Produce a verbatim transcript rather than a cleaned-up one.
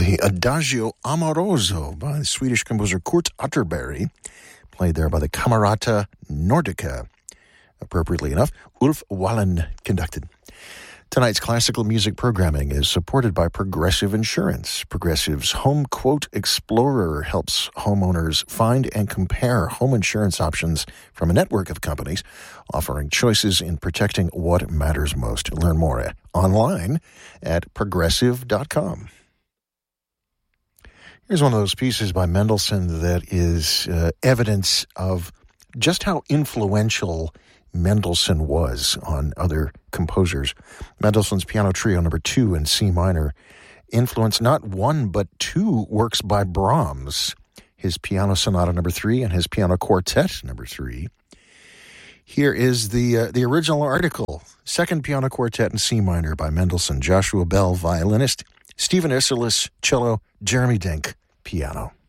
the Adagio Amoroso by the Swedish composer Kurt Atterberg, played there by the Camerata Nordica. Appropriately enough, Ulf Wallen conducted. Tonight's classical music programming is supported by Progressive Insurance. Progressive's Home Quote Explorer helps homeowners find and compare home insurance options from a network of companies, offering choices in protecting what matters most. Learn more online at progressive dot com. Here's one of those pieces by Mendelssohn that is uh, evidence of just how influential Mendelssohn was on other composers. Mendelssohn's Piano Trio number two in C minor influenced not one but two works by Brahms, his Piano Sonata number three and his Piano Quartet number three. Here is the uh, the original article, Second Piano Quartet in C minor by Mendelssohn, Joshua Bell, violinist, Stephen Isserlis, cello, Jeremy Denk, piano.